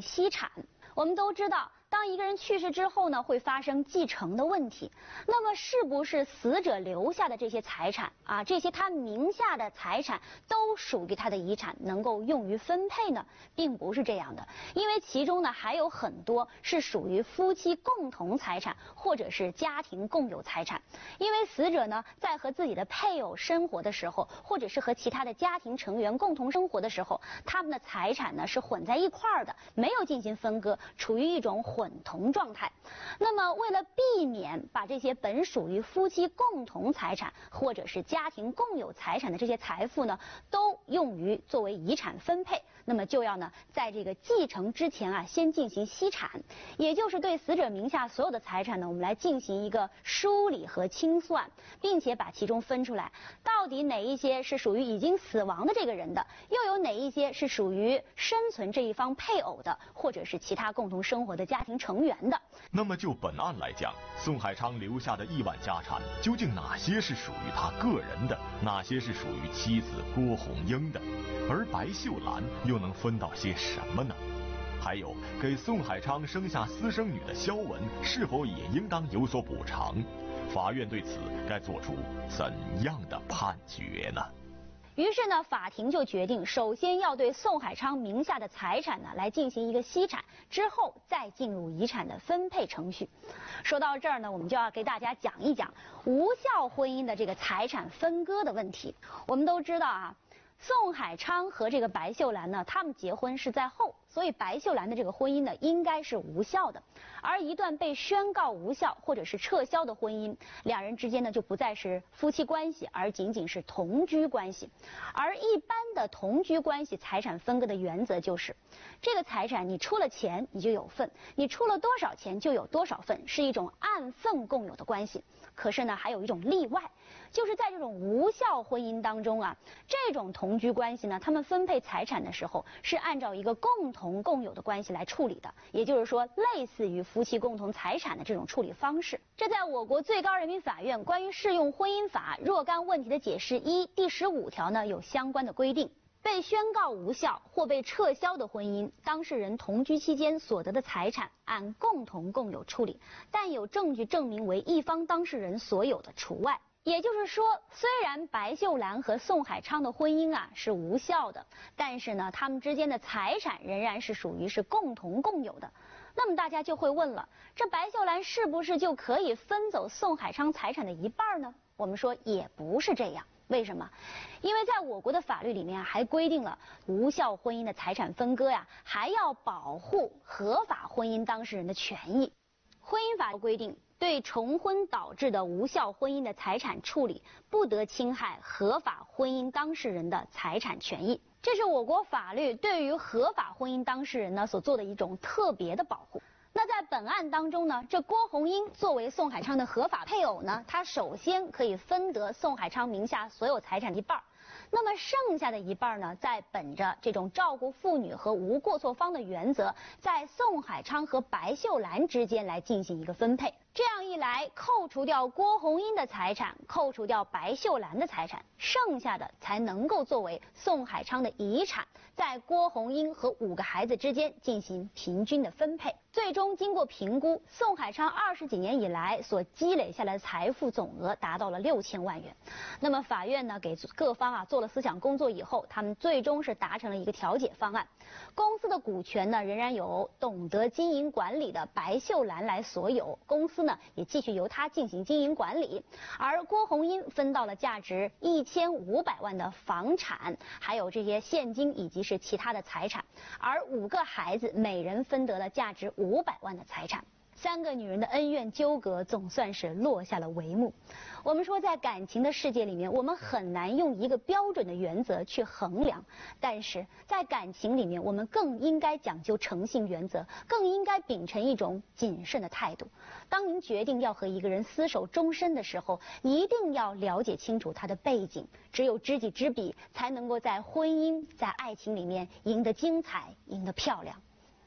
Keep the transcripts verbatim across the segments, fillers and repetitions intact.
析产。我们都知道，当一个人去世之后呢，会发生继承的问题。那么，是不是死者留下的这些财产啊，这些他名下的财产都属于他的遗产，能够用于分配呢？并不是这样的，因为其中呢还有很多是属于夫妻共同财产，或者是家庭共有财产。因为死者呢在和自己的配偶生活的时候，或者是和其他的家庭成员共同生活的时候，他们的财产呢是混在一块儿的，没有进行分割，处于一种混同状态。那么为了避免把这些本属于夫妻共同财产或者是家庭共有财产的这些财富呢，都用于作为遗产分配，那么就要呢在这个继承之前啊，先进行析产，也就是对死者名下所有的财产呢，我们来进行一个梳理和清算，并且把其中分出来，到底哪一些是属于已经死亡的这个人的，又有哪一些是属于生存这一方配偶的，或者是其他共同生活的家庭成员的。 那么就本案来讲，宋海昌留下的亿万家产，究竟哪些是属于他个人的，哪些是属于妻子郭红英的？而白秀兰又能分到些什么呢？还有，给宋海昌生下私生女的肖文是否也应当有所补偿？法院对此该做出怎样的判决呢？ 于是呢，法庭就决定，首先要对宋海昌名下的财产呢来进行一个析产，之后再进入遗产的分配程序。说到这儿呢，我们就要给大家讲一讲无效婚姻的这个财产分割的问题。我们都知道啊，宋海昌和这个白秀兰呢，他们结婚是在后，所以白秀兰的这个婚姻呢，应该是无效的。而一段被宣告无效或者是撤销的婚姻，两人之间呢就不再是夫妻关系，而仅仅是同居关系。而一般的同居关系财产分割的原则就是，这个财产你出了钱你就有份，你出了多少钱就有多少份，是一种按份共有的关系。可是呢，还有一种例外，就是在这种无效婚姻当中啊，这种同居关系呢，他们分配财产的时候是按照一个共同共有的关系来处理的，也就是说，类似于夫妻共同财产的这种处理方式。这在我国最高人民法院关于适用婚姻法若干问题的解释一第十五条呢有相关的规定。被宣告无效或被撤销的婚姻，当事人同居期间所得的财产按共同共有处理，但有证据证明为一方当事人所有的除外。也就是说，虽然白秀兰和宋海昌的婚姻啊是无效的，但是呢，他们之间的财产仍然是属于是共同共有的。那么大家就会问了，这白秀兰是不是就可以分走宋海昌财产的一半呢？我们说也不是这样。为什么？因为在我国的法律里面还规定了无效婚姻的财产分割呀，还要保护合法婚姻当事人的权益。婚姻法规定，对重婚导致的无效婚姻的财产处理，不得侵害合法婚姻当事人的财产权益。这是我国法律对于合法婚姻当事人呢所做的一种特别的保护。那在本案当中呢，这郭红英作为宋海昌的合法配偶呢，她首先可以分得宋海昌名下所有财产的一半，那么剩下的一半呢，在本着这种照顾妇女和无过错方的原则，在宋海昌和白秀兰之间来进行一个分配。这样一来，扣除掉郭红英的财产，扣除掉白秀兰的财产，剩下的才能够作为宋海昌的遗产，在郭红英和五个孩子之间进行平均的分配。最终经过评估，宋海昌二十几年以来所积累下来的财富总额达到了六千万元。那么法院呢给各方啊做了思想工作以后，他们最终是达成了一个调解方案。公司的股权呢仍然由懂得经营管理的白秀兰来所有，公司呢也继续由她进行经营管理。而郭红英分到了价值一千五百万的房产，还有这些现金以及是其他的财产。而五个孩子每人分得了价值五百万的财产。三个女人的恩怨纠葛总算是落下了帷幕。我们说，在感情的世界里面，我们很难用一个标准的原则去衡量，但是在感情里面，我们更应该讲究诚信原则，更应该秉承一种谨慎的态度。当您决定要和一个人厮守终身的时候，一定要了解清楚他的背景，只有知己知彼，才能够在婚姻、在爱情里面赢得精彩，赢得漂亮。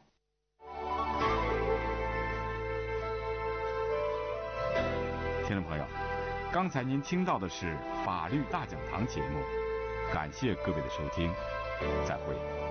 听众朋友，刚才您听到的是法律大讲堂节目，感谢各位的收听，再会。